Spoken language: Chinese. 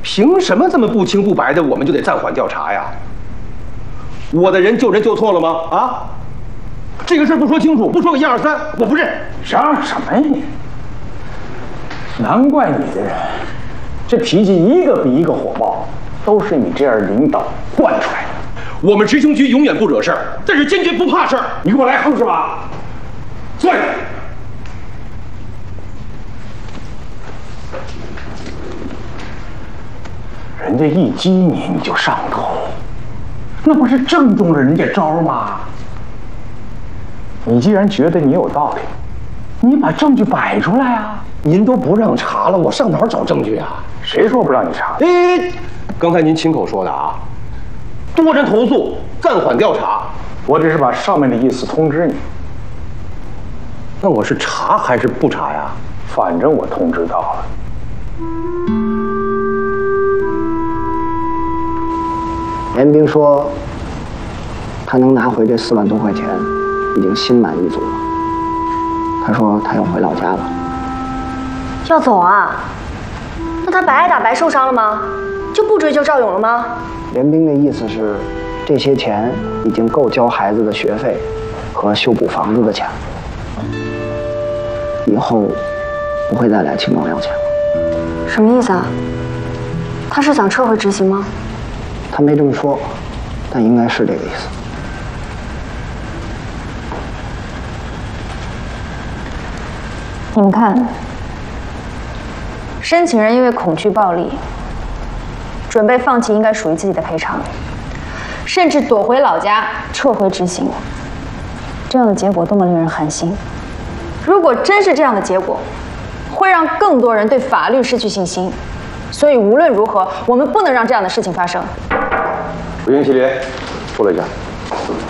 凭什么这么不清不白的，我们就得暂缓调查呀？我的人救人救错了吗？啊，这个事儿不说清楚，不说个1、2、3，我不认。 嚷什么呀你？难怪你的人这脾气一个比一个火爆，都是你这样领导惯出来的。 我们执行局永远不惹事儿，但是坚决不怕事儿。 你给我来横是吧？坐下。人家一激你，你就上头，那不是正中了人家招吗？你既然觉得你有道理，你把证据摆出来啊！ 您都不让查了，我上哪儿找证据啊？ 谁说不让你查？ 刚才您亲口说的啊，多人投诉，暂缓调查。 我只是把上面的意思通知你。 那我是查还是不查呀？ 反正我通知到了。 严兵说，他能拿回这4万多块钱，已经心满意足了。他说他要回老家了。 要走啊？那他白挨打白受伤了吗？就不追究赵勇了吗？ 严兵的意思是，这些钱已经够交孩子的学费和修补房子的钱了，以后不会再来青光要钱了。 什么意思啊？他是想撤回执行吗？ 他没这么说，但应该是这个意思。 你们看，申请人因为恐惧暴力，准备放弃应该属于自己的赔偿，甚至躲回老家撤回执行，这样的结果多么令人寒心！如果真是这样的结果，会让更多人对法律失去信心。所以无论如何，我们不能让这样的事情发生。 吴英系列，说了一下。